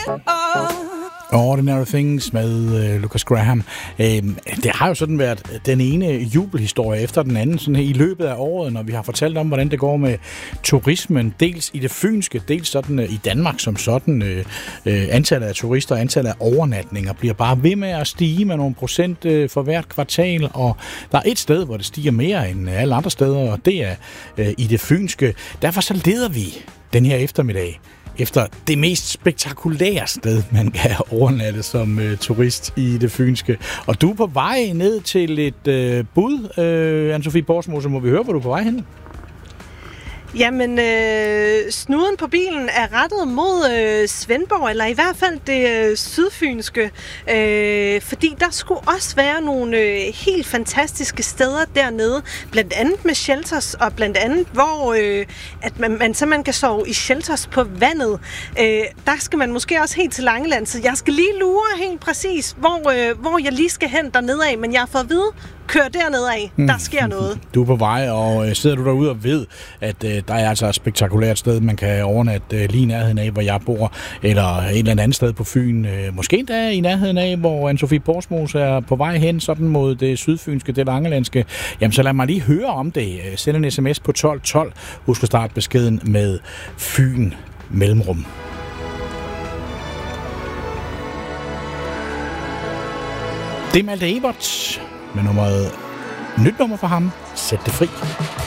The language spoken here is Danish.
Ordinary Things med Lucas Graham. Det har jo sådan været den ene jubelhistorie efter den anden sådan i løbet af året, når vi har fortalt om, hvordan det går med turismen, dels i det fynske, dels sådan i Danmark som sådan. Antallet af turister og antallet af overnatninger bliver bare ved med at stige med nogle procent for hvert kvartal, og der er et sted, hvor det stiger mere end alle andre steder, og det er i det fynske. Derfor så leder vi den her eftermiddag efter det mest spektakulære sted, man kan overnatte som turist i det fynske. Og du er på vej ned til et bud, Anne-Sophie Porsmo, så må vi høre, hvor du er på vej hen. Jamen, snuden på bilen er rettet mod Svendborg, eller i hvert fald det sydfynske, fordi der skulle også være nogle helt fantastiske steder dernede, blandt andet med shelters, og blandt andet, hvor at man simpelthen kan sove i shelters på vandet. Der skal man måske også helt til Langeland, så jeg skal lige lure helt præcis, hvor jeg lige skal hen dernede af, men jeg har fået at vide, kør dernede af, der sker noget. Du er på vej, og sidder du derude og ved, at der er altså et spektakulært sted, man kan overnatte lige i nærheden af, hvor jeg bor, eller et eller andet sted på Fyn. Måske endda i nærheden af, hvor Anne-Sophie Porsmos er på vej hen, sådan mod det sydfynske, det langelandske. Jamen, så lad mig lige høre om det. Send en sms på 1212. Husk at starte beskeden med Fyn mellemrum. Det er Malte Ebert med nummeret nyt nummer for ham. Sæt det fri.